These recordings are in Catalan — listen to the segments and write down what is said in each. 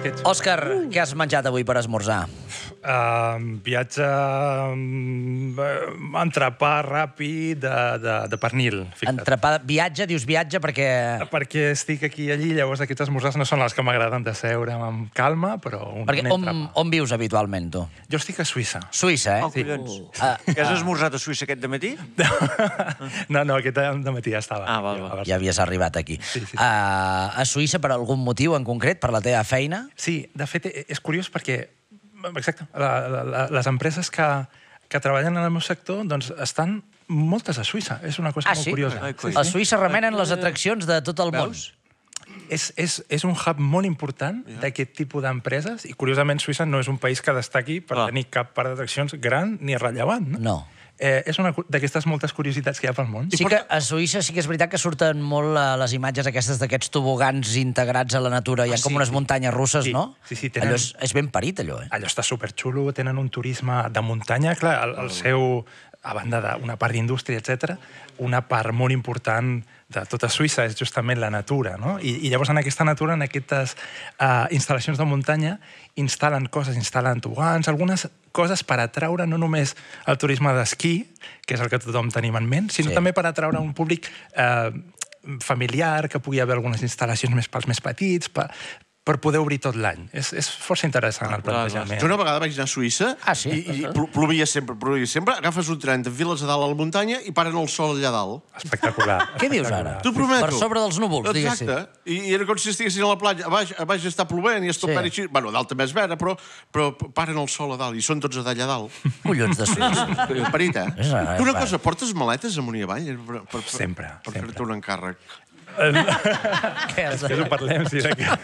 Òscar, què has menjat avui per esmorzar? Viatge entrepà ràpid de pernil. Entrepà, viatge, dius viatge perquè... Perquè estic aquí i allí, llavors aquests esmorzars no són els que m'agraden de seure amb calma, però un entrepà. On vius habitualment, tu? Jo estic a Suïssa. Suïssa, eh? Oh, collons. Que has esmorzat a Suïssa aquest dematí? No, aquest dematí ja estava. Ah, val. Ja havies arribat aquí. Sí. A Suïssa per algun motiu en concret, per la teva feina? Sí, de fet, és curiós perquè, exacte, les empreses que treballen en el meu sector doncs, estan moltes a Suïssa. És una cosa molt curiosa. A Suïssa remenen les atraccions de tot el món. És un hub molt important d'aquest tipus d'empreses i, curiosament, Suïssa no és un país que destaqui per tenir cap part d'atraccions gran ni rellevant. No. És una d'aquestes moltes curiositats que hi ha pel món. Sí que a Suïssa sí que és veritat que surten molt les imatges aquestes d'aquests tobogans integrats a la natura. Hi ha com unes muntanyes russes, no? Sí. Allò és ben parit, allò, eh? Allò està superxulo, tenen un turisme de muntanya. Clar, el seu, a banda d'una part d'indústria, etc., una part molt important de tota Suïssa és justament la natura, no? I llavors en aquesta natura, en aquestes instal·lacions de muntanya, instal·len coses, instal·len tobogans, algunes coses per atraure no només el turisme d'esquí, que és el que tothom tenim en ment, sinó també per atraure un públic familiar, que pugui haver algunes instal·lacions pels més petits, per poder obrir tot l'any. És força interessant el plantejament. Jo una vegada vaig anar a Suïssa i plovia sempre. Agafes un tren, t'enfiles a dalt a la muntanya i paren el sol allà dalt. Espectacular. Què dius ara? T'ho prometo. Per sobre dels núvols, diguéssim. Exacte. I era com si estiguessin a la platja. A baix està plovent i es topant així. Bueno, a dalt també és vera, però paren el sol a dalt i són tots d'allà dalt. Collons de Suïssa. Parit, eh? Tu una cosa, portes maletes amunt i avall? Sempre. Per fer-te un encàrrec. Què ho parlem, sí.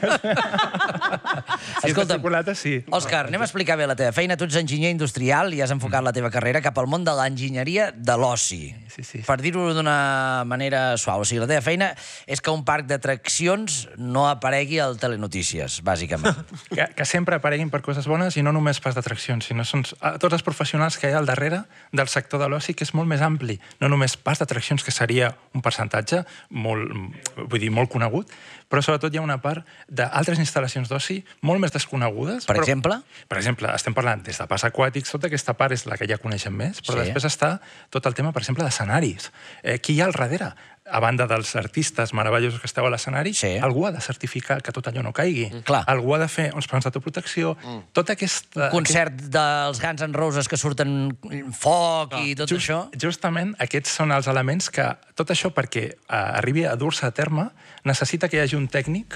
Escolta'm, sí. Òscar, anem a explicar bé la teva feina. Tu ets enginyer industrial i has enfocat la teva carrera cap al món de l'enginyeria de l'oci. Sí. Per dir-ho d'una manera suau. O sigui, la teva feina és que un parc d'atraccions no aparegui al Telenotícies, bàsicament. Que sempre apareguin per coses bones i no només pas d'atraccions, sinó són tots els professionals que hi ha al darrere del sector de l'oci, que és molt més ampli. No només pas d'atraccions, que seria un percentatge molt conegut, però sobretot hi ha una part d'altres instal·lacions d'oci molt més desconegudes. Per exemple? Per exemple, estem parlant des de parcs aquàtics, tota aquesta part és la que ja coneixem més, però després està tot el tema, per exemple, d'escenaris. Qui hi ha al darrere? A banda dels artistes meravellosos que esteu a l'escenari, algú ha de certificar que tot allò no caigui. Algú ha de fer uns plans d'autoprotecció. Tota aquesta... Concert dels Guns N' Roses que surten foc i tot això. Justament aquests són els elements que tot això, perquè arribi a dur-se a terme, necessita que hi hagi un tècnic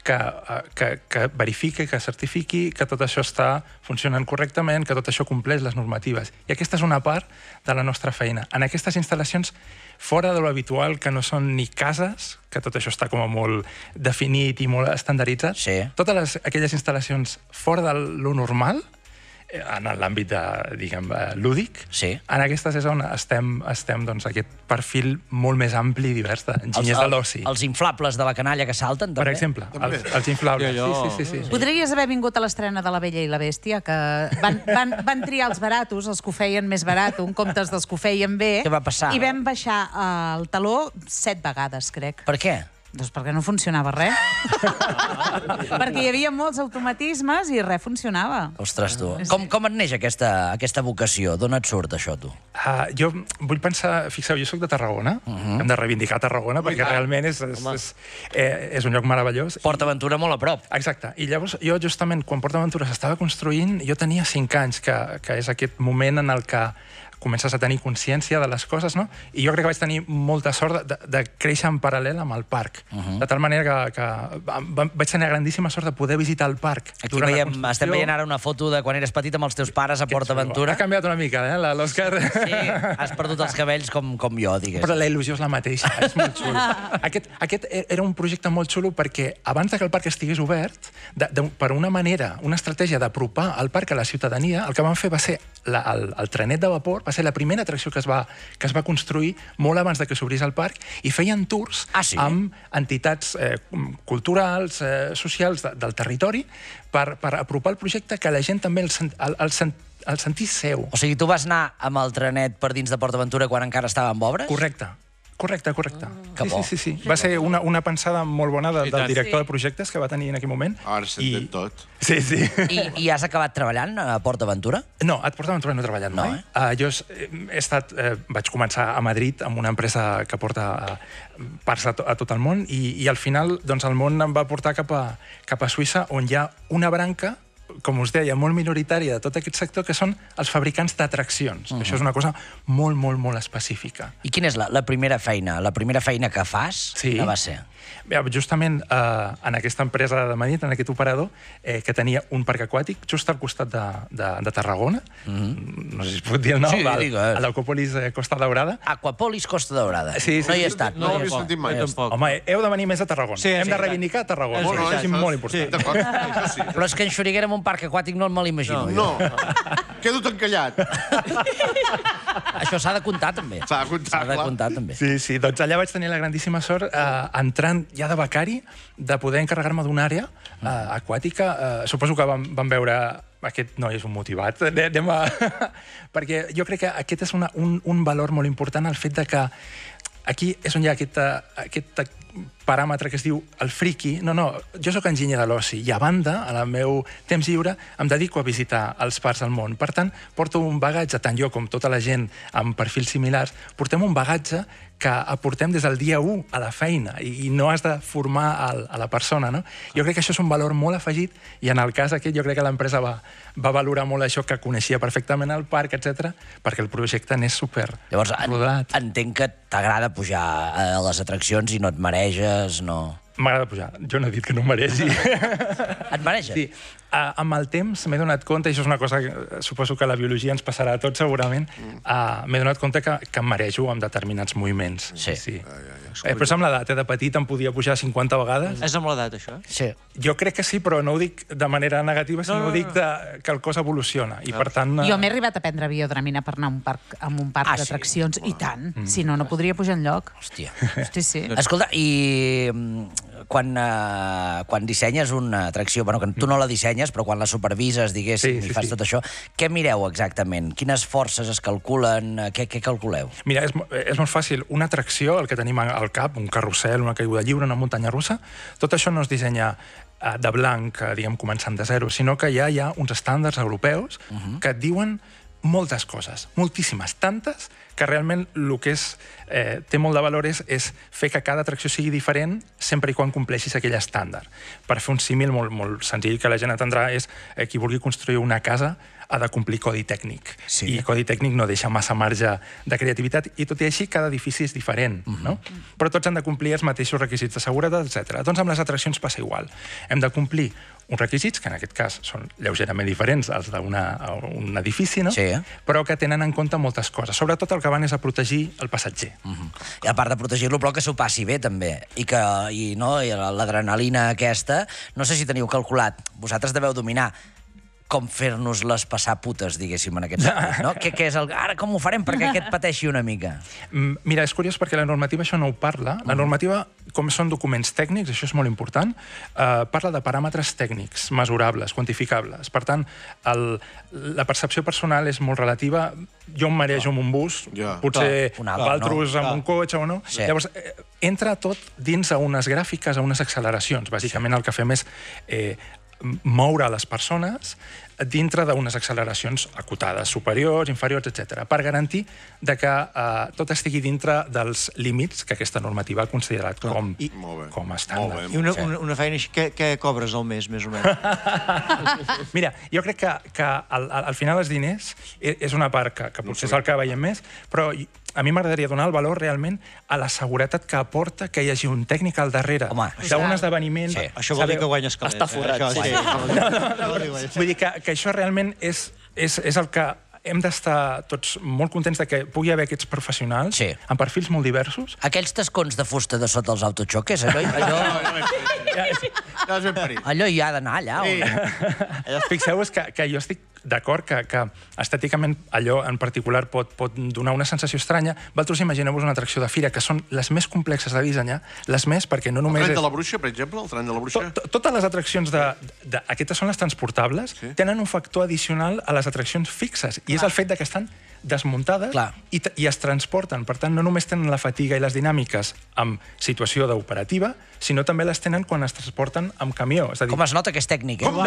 que verifiqui, que certifiqui que tot això està funcionant correctament, que tot això compleix les normatives. I aquesta és una part de la nostra feina. En aquestes instal·lacions, fora de l'habitual, que no són ni cases, que tot això està com a molt definit i molt estandarditzat, totes aquelles instal·lacions fora de lo normal, en l'àmbit, diguem, lúdic, en aquestes és on estem aquest perfil molt més ampli i divers d'enginyers de l'oci. Els inflables de la canalla que salten, també? Per exemple, els inflables. Sí. Podries haver vingut a l'estrena de La Bella i la Bèstia, que van triar els baratos, els que ho feien més barat, en comptes dels que ho feien bé. Què va passar? I vam baixar el taló 7 vegades, crec. Per què? Doncs perquè no funcionava res. Perquè hi havia molts automatismes i res funcionava. Ostres, tu. Com et neix aquesta vocació? D'on et surt això, tu? Jo vull pensar... Fixeu, jo soc de Tarragona. Hem de reivindicar Tarragona perquè realment és un lloc meravellós. PortAventura molt a prop. Exacte. I llavors jo justament quan PortAventura s'estava construint, jo tenia 5 anys, que és aquest moment en el que comences a tenir consciència de les coses, no? I jo crec que vaig tenir molta sort de créixer en paral·lel amb el parc. De tal manera que vaig tenir la grandíssima sort de poder visitar el parc. Aquí estem veient ara una foto de quan eres petit amb els teus pares a PortAventura. Ha canviat una mica, l'Òscar. Sí, has perdut els cabells com jo, digués. Però la il·lusió és la mateixa, és molt xulo. Aquest era un projecte molt xulo perquè abans que el parc estigués obert, per una manera, una estratègia d'apropar el parc a la ciutadania, el que van fer va ser el trenet de vapor, va ser la primera atracció que es va construir molt abans que s'obrís el parc, i feien tours amb entitats culturals, socials del territori per apropar el projecte, que la gent també el sentís seu. O sigui, tu vas anar amb el trenet per dins de PortAventura quan encara estava en obres? Correcte. Correcte. Que bo. Sí. Va ser una pensada molt bona del director de projectes que va tenir en aquell moment. Ara s'entén tot. Sí. I has acabat treballant a Port Aventura? No, a Port Aventura no he treballat mai. Jo vaig començar a Madrid amb una empresa que porta parts a tot el món i al final doncs, el món em va portar cap a Suïssa, on hi ha una branca, com us deia, molt minoritària de tot aquest sector, que són els fabricants d'atraccions. Això és una cosa molt específica. I quina és la primera feina? La primera feina que fas, quina va ser? Bé, justament en aquesta empresa de Madrid, en aquest operador, que tenia un parc aquàtic just al costat de Tarragona, no sé si es pot dir el nom, a l'Aquàpolis Costa Daurada. Aquàpolis Costa Daurada. Sí. No hi he estat. No l'havia sentit mai. Home, heu de venir més a Tarragona. Hem de reivindicar Tarragona. És molt important. D'acord, això sí. Però és que en Xuriguera en un parc aquàtic no me l'imagino. No, quedo encallat. Això s'ha de comptar, també. S'ha de comptar, també. Sí, doncs allà vaig tenir la grandíssima sort, entrant ja de becari, de poder encarregar-me d'una àrea aquàtica. Suposo que van veure aquest noi és un motivat. Perquè jo crec que aquest és un valor molt important, el fet de que aquí és on hi ha aquest paràmetre que es diu el friki. No, jo sóc enginyer de l'oci i a banda, al meu temps lliure, em dedico a visitar els parcs del món. Per tant, porto un bagatge, tant jo com tota la gent amb perfils similars, portem un bagatge que aportem des del dia 1 a la feina i no has de formar a la persona, no? Jo crec que això és un valor molt afegit i en el cas aquest jo crec que l'empresa va valorar molt això, que coneixia perfectament el parc, etc, perquè el projecte n'és super Llavors, rodat. entenc que t'agrada pujar a les atraccions i no et mareges, no... M'agrada pujar. Jo no he dit que no em mereixi. Et mareges? Sí. Amb el temps m'he donat compte, i això és una cosa que suposo que la biologia ens passarà a tots segurament, m'he donat compte que em marejo amb determinats moviments. Sí. Però és amb l'edat, de petit em podia pujar 50 vegades. És amb l'edat, això? Sí. Jo crec que sí, però no ho dic de manera negativa, sinó ho dic que el cos evoluciona. I per tant... Jo m'he arribat a prendre biodramina per anar a un parc d'atraccions, i tant. Si no, no podria pujar enlloc. Hòstia. Sí. Escolta, i quan dissenyes una atracció, bueno, que tu no la dissenyes, però quan la supervises, diguéssim, i fas tot això, què mireu exactament? Quines forces es calculen? Què calculeu? Mira, és molt fàcil. Una atracció, el que tenim al cap, un carrusel, una caiguda lliure, una muntanya russa, tot això no es dissenya de blanc, diguem, començant de zero, sinó que ja hi ha uns estàndards europeus que et diuen moltes coses, moltíssimes, tantes, que realment el que té molt de valor és fer que cada atracció sigui diferent sempre i quan compleixis aquell estàndard. Per fer un símil molt senzill que la gent entendrà és qui vulgui construir una casa ha de complir codi tècnic. I codi tècnic no deixa massa marge de creativitat i tot i així cada edifici és diferent, no? Però tots han de complir els mateixos requisits de seguretat, etc. Doncs amb les atraccions passa igual. Hem de complir uns requisits, que en aquest cas són lleugerament diferents als d'un edifici, no? Però que tenen en compte moltes coses. Sobretot el que van és a protegir el passatger. I a part de protegir-lo, però que s'ho passi bé, també. I l'adrenalina aquesta, no sé si teniu calculat, vosaltres deveu dominar com fer-nos-les passar putes, diguéssim, en aquest sentit, no? Què és el... Ara com ho farem perquè aquest pateixi una mica? Mira, és curiós perquè la normativa això no ho parla. La normativa, com són documents tècnics, això és molt important, parla de paràmetres tècnics, mesurables, quantificables. Per tant, la percepció personal és molt relativa. Jo em marejo amb un bus, potser altres amb un cotxe o no. Llavors, entra tot dins a unes gràfiques, a unes acceleracions. Bàsicament el que fem és moure les persones dintre d'unes acceleracions acotades, superiors, inferiors, etc., per garantir que tot estigui dintre dels límits que aquesta normativa ha considerat com a estàndard. I una feina així, què cobres al mes, més o menys? Mira, jo crec que al final els diners és una part que potser és el que veiem més, però a mi m'agradaria donar el valor realment a la seguretat que aporta que hi hagi un tècnic al darrere d'un esdeveniment. Això vol dir que guanyes calés. Està forrat. Vull dir que això realment és el que hem d'estar tots molt contents de que pugui haver aquests professionals amb perfils molt diversos. Aquells tascons de fusta de sota els autoxoques, allò hi ha d'anar allà. Fixeu-vos que jo estic d'acord que estèticament allò en particular pot donar una sensació estranya. Vosaltres imagineu-vos una atracció de fira que són les més complexes de dissenyar, les més perquè no només... El tren de la bruixa, per exemple? El tren de la bruixa? Totes les atraccions aquestes són les transportables, tenen un factor addicional a les atraccions fixes, i és el fet que estan desmuntades i es transporten. Per tant, no només tenen la fatiga i les dinàmiques en situació d'operativa, sinó també les tenen quan es transporten amb camió. És a dir, Com es nota que és tècnic, eh?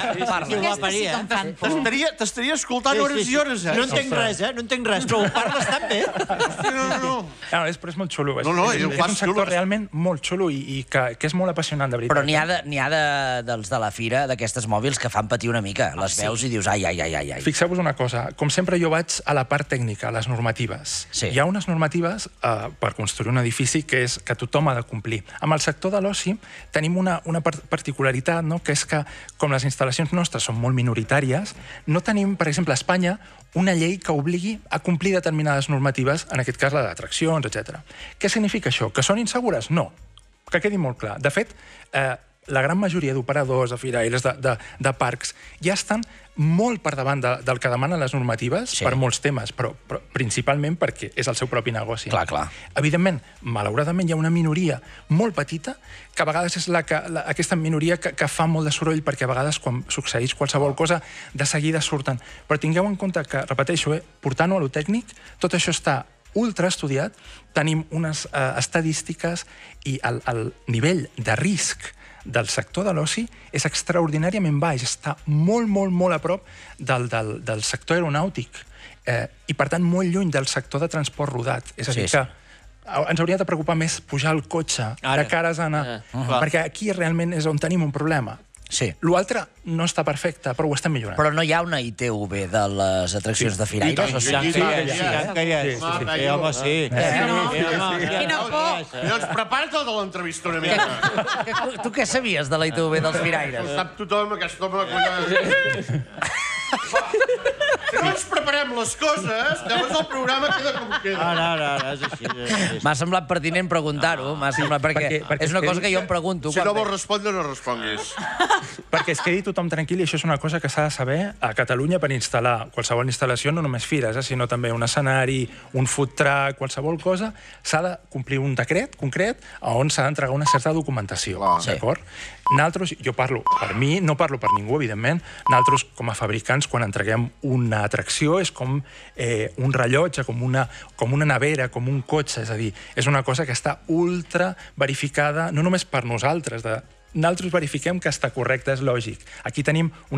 T'estaria escoltant hores i hores, eh? No entenc res, No entenc res, però ho parles tan bé. no, però és molt xulo. És un sector realment molt xulo i que és molt apassionant, de veritat. Però n'hi ha dels de la fira, d'aquestes mòbils, que fan patir una mica. Les veus i dius, ai. Fixeu-vos una cosa, com sempre jo vaig a la part tècnica, a les normatives. Hi ha unes normatives per construir un edifici que tothom ha de complir. Amb el sector de l'oci tenim una particularitat, que és que, com les instal·lacions nostres són molt minoritàries, no tenim, per exemple, a Espanya, una llei que obligui a complir determinades normatives, en aquest cas la d'atraccions, etc. Què significa això? Que són insegures? No. Que quedi molt clar. De fet, la gran majoria d'operadors, de firaires, de parcs, ja estan molt per davant del que demanen les normatives per molts temes, però principalment perquè és el seu propi negoci. Clar. Evidentment, malauradament, hi ha una minoria molt petita, que a vegades és aquesta minoria que fa molt de soroll, perquè a vegades, quan succeeix qualsevol cosa, de seguida surten. Però tingueu en compte que, repeteixo, portant-ho a lo tècnic, tot això està ultraestudiat, tenim unes estadístiques i el nivell de risc del sector de l'oci és extraordinàriament baix, està molt a prop del sector aeronàutic i, per tant, molt lluny del sector de transport rodat. És a dir, que ens hauria de preocupar més pujar el cotxe de cares a anar, perquè aquí realment és on tenim un problema. L'altre no està perfecte, però ho estem millorant. Però no hi ha una ITV de les atraccions de firaires? Sí, home, sí. Quina por! Doncs prepara't el de l'entrevista una mica. Tu què sabies de la ITV dels firaires? Ho sap tothom, aquest home... Si no ens preparem les coses, llavors el programa queda com queda. Ara, és així. M'ha semblat pertinent preguntar-ho, perquè és una cosa que jo em pregunto. Si no vols respondre, no responguis. Perquè es quedi tothom tranquil, i això és una cosa que s'ha de saber a Catalunya per instal·lar qualsevol instal·lació, no només fires, sinó també un escenari, un food truck, qualsevol cosa, s'ha de complir un decret concret on s'ha d'entregar una certa documentació, d'acord? Nosaltres, jo parlo per mi, no parlo per ningú, evidentment, nosaltres, com a fabricants, quan entreguem una atracció, és com un rellotge, com una nevera, com un cotxe, és a dir, és una cosa que està ultra verificada, no només per nosaltres, nosaltres verifiquem que està correcte, és lògic. Aquí tenim una